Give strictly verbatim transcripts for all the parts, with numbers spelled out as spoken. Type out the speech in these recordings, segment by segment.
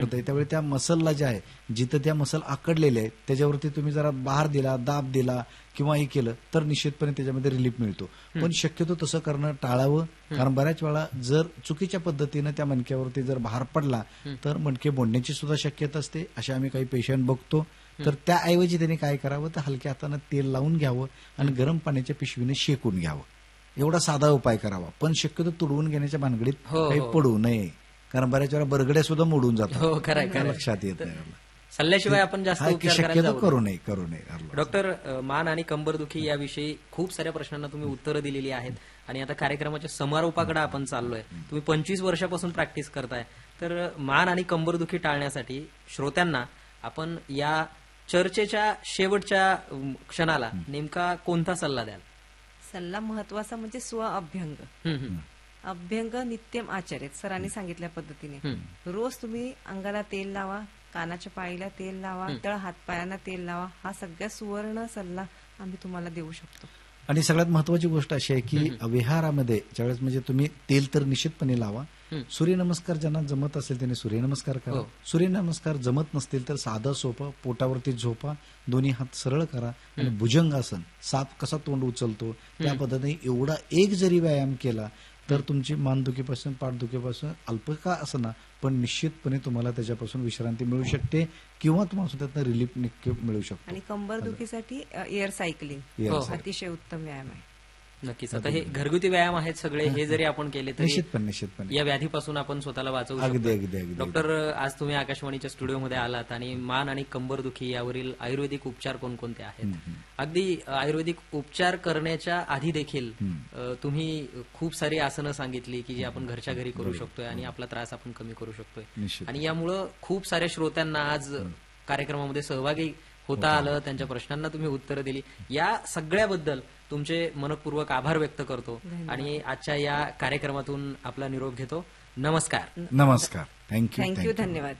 होतंय त्यावेळी त्या मसलला जे आहे जिथं त्या मसल आकडलेले आहेत त्याच्यावरती तुम्ही जरा भार दिला, दाब दिला किंवा हे केलं तर निश्चितपणे त्याच्यामध्ये रिलीफ मिळतो. पण शक्यतो तसं करणं टाळावं, कारण बऱ्याच वेळा जर चुकीच्या पद्धतीनं त्या मणक्यावरती जर भार पडला तर मणके मोडण्याची सुद्धा शक्यता असते. असे आम्ही काही पेशंट बघतो. तर त्याऐवजी त्यांनी काय करावं तर हलक्या हातानं तेल लावून घ्यावं आणि गरम पाण्याच्या पिशवीने शेकून घ्यावं. एवढा साधा उपाय करावा. पण शक्यतो तुडवून घेण्याच्या भानगडीत काही पडू नये, कारण बऱ्याच वेळा बरगड्या सुद्धा मोडून जातात, लक्षात येत नाही. सल्ल्याशिवाय आपण जास्त उपचार शक्यतो करू नये करू नये डॉक्टर, मान आणि कंबरदुखी याविषयी खूप साऱ्या प्रश्नांना तुम्ही उत्तरं दिलेली आहेत आणि आता कार्यक्रमाच्या समारोपाकडे आपण चाललोय. तुम्ही पंचवीस वर्षापासून प्रॅक्टिस करताय, तर मान आणि कंबरदुखी टाळण्यासाठी श्रोत्यांना आपण या चर्चेच्या शेवटच्या क्षणाला नेमका कोणता सल्ला द्याल? सल्ला महत्वाचा म्हणजे स्व अभ्यंग. अभ्यंग नित्यम आचरित, सरांनी सांगितल्या पद्धतीने रोज तुम्ही अंगाला तेल लावा, कानाच्या पाळीला तेल लावा, तळ हातपायांना तेल लावा. हा सगळ्यात सुवर्ण सल्ला आम्ही तुम्हाला देऊ शकतो. आणि सगळ्यात महत्वाची गोष्ट अशी आहे की विहारामध्ये ज्यावेळेस म्हणजे तुम्ही तेल तर निश्चितपणे लावा. सूर्यनमस्कार ज्यांना जमत असेल त्यांनी सूर्यनमस्कार करा. सूर्यनमस्कार जमत नसतील तर साधं सोपं पोटावरती झोपा, दोन्ही हात सरळ करा आणि भुजंगासन, साप कसा तोंड उचलतो त्या पद्धतीने एवढा एक जरी व्यायाम केला तर तुमची मानदुखीपासून पाठदुखीपासून अल्प का असना पण निश्चितपणे तुम्हाला त्याच्यापासून विश्रांती मिळू शकते किंवा तुम्हाला त्यातनं रिलीफ नक्की मिळू शकतो. आणि कंबरदुखीसाठी एअर सायकलिंग अतिशय उत्तम व्यायाम आहे. नक्कीच. आता हे घरगुती व्यायाम आहेत सगळे, हे जरी आपण केले तरी निश्चितपणे निश्चितपणे या व्याधीपासून आपण स्वतःला वाचवू अगदी शकतो. अगदी अगदी डॉक्टर, आज तुम्ही आकाशवाणीच्या स्टुडिओमध्ये आलात आणि मान आणि कंबरदुखी यावरील आयुर्वेदिक उपचार कोणकोणते आहेत? अगदी आयुर्वेदिक उपचार करण्याच्या आधी देखील तुम्ही खूप सारी आसनं सांगितली की जी आपण घरच्या घरी करू शकतोय आणि आपला त्रास आपण कमी करू शकतोय. आणि यामुळं खूप साऱ्या श्रोत्यांना आज कार्यक्रमामध्ये सहभागी होता आलं, त्यांच्या प्रश्नांना तुम्ही उत्तरं दिली. या सगळ्याबद्दल तुमचे मनपूर्वक आभार व्यक्त करतो आणि आजच्या या कार्यक्रमातून आपला निरोप घेतो. नमस्कार. नमस्कार. थँक्यू थँक्यू धन्यवाद.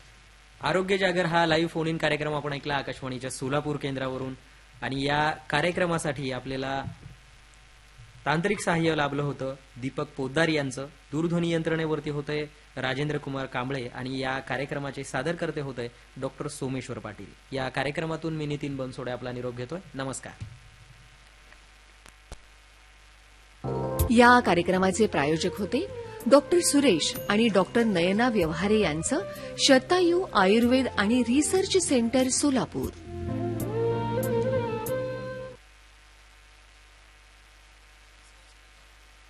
आरोग्य जागर हा लाईव्ह फोन इन कार्यक्रम आपण ऐकला आकाशवाणीच्या सोलापूर केंद्रावरून आणि या कार्यक्रमासाठी आपल्याला तांत्रिक सहाय्य लाभलं होतं दीपक पोद्दार यांचं. दूरध्वनी यंत्रणेवरती होते राजेंद्र कुमार कांबळे आणि या कार्यक्रमाचे सादरकर्ते होते डॉक्टर सोमेश्वर पाटील. या कार्यक्रमातून मी नितीन बनसोडे आपला निरोप घेतोय. नमस्कार. या कार्यक्रमाचे प्रायोजक होते डॉक्टर सुरेश आणि डॉक्टर नयना व्यवहारे यांचं शतायू आयुर्वेद आणि रिसर्च सेंटर सोलापूर.